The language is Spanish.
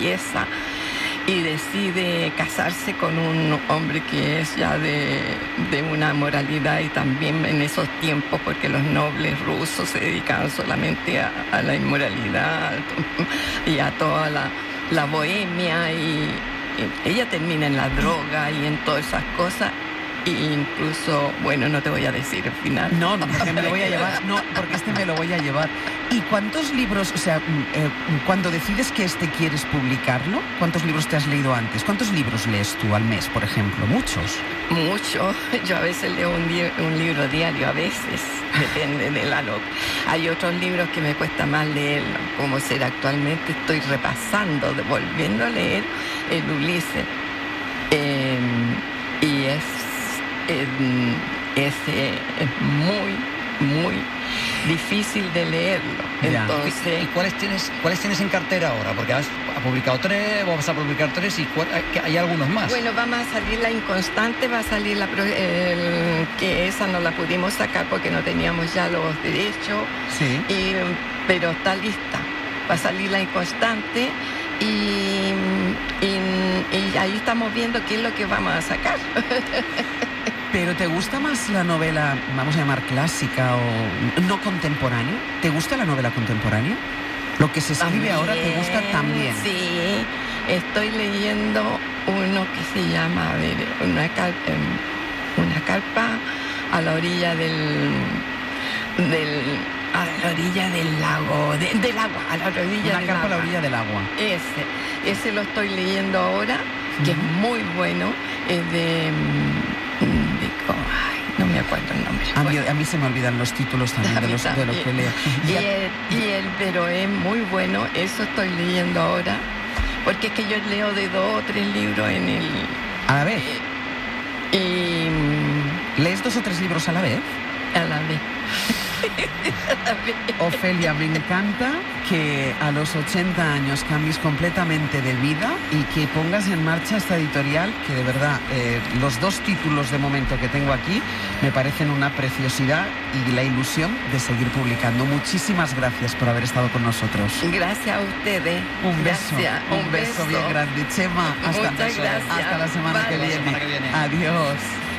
belleza, y decide casarse con un hombre que es ya de una moralidad, y también en esos tiempos, porque los nobles rusos se dedicaban solamente a la inmoralidad y a toda la bohemia, y ella termina en la droga y en todas esas cosas. E incluso, bueno, no te voy a decir el final. No, porque me lo voy a llevar. No, porque me lo voy a llevar. ¿Y cuántos libros, o sea, cuando decides que quieres publicarlo, cuántos libros te has leído antes? ¿Cuántos libros lees tú al mes, por ejemplo? ¿Muchos? Mucho. Yo a veces leo un libro diario, a veces, depende de la loca. Hay otros libros que me cuesta más leer, como ser actualmente. Estoy repasando, volviendo a leer el Ulises. Y ese es muy, muy difícil de leerlo. Entonces, ¿y cuáles tienes en cartera ahora? Porque has publicado 3, vas a publicar 3, y hay algunos más. Bueno, vamos a salir La Inconstante, va a salir que esa no la pudimos sacar porque no teníamos ya los derechos. Sí. Pero está lista. Va a salir La Inconstante. Y ahí estamos viendo qué es lo que vamos a sacar. ¿Pero te gusta más la novela, vamos a llamar clásica o no contemporánea? ¿Te gusta la novela contemporánea? ¿Lo que se escribe también, ahora te gusta también? Sí, estoy leyendo uno que se llama, a ver, una carpa a la orilla del lago, del agua, a la orilla del agua. Una carpa a la orilla del agua. Ese lo estoy leyendo ahora, que es muy bueno, es no me acuerdo el nombre. A mí se me olvidan los títulos también de lo que leo. Pero es muy bueno, eso estoy leyendo ahora, porque es que yo leo de 2 o 3 libros en el... ¿A la vez? ¿Lees 2 o 3 libros a la vez? A la vez. Ofelia, me encanta que a los 80 años cambies completamente de vida y que pongas en marcha esta editorial, que de verdad los 2 títulos de momento que tengo aquí me parecen una preciosidad, y la ilusión de seguir publicando. Muchísimas gracias por haber estado con nosotros. Gracias a ustedes. Un beso bien grande. Chema, Muchas gracias. Hasta la semana que viene. Hasta la semana que viene. Adiós.